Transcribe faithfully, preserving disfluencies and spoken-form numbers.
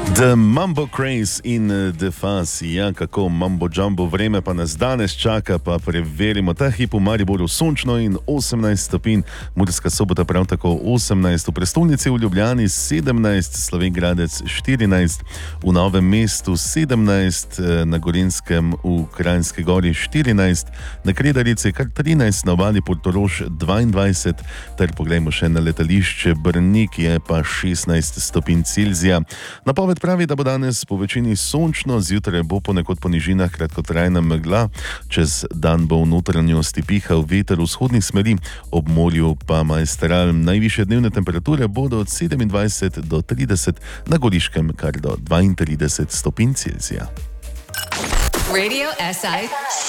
The Mambo Craze in The Fuzz. Ja, kako Mambo Jumbo vreme pa nas danes čaka, pa preverimo. Ta hip v Mariboru sončno in osemnajst stopinj, Murska Sobota prav tako osemnajst, v prestolnici v Ljubljani sedemnajst, Slovenj Gradec štirinajst, v Novem mestu sedemnajst, na Gorenjskem v Kranjski Gori štirinajst, na Kredarici kar trinajst, na obali Portorož dvaindvajset, ter poglejmo še na letališče Brnik, je pa šestnajst stopinj Celzija. Napoved pravi, da bo danes po večini sončno, zjutraj bo ponekod po nižinah kratkotrajna megla, čez dan bo v notranjosti pihal veter vzhodnih smeri, ob morju pa majstral. Najvišje dnevne temperature bodo od sedemindvajset do trideset, na Goriškem kar do dvaintrideset stopinj Celzija. Radio S I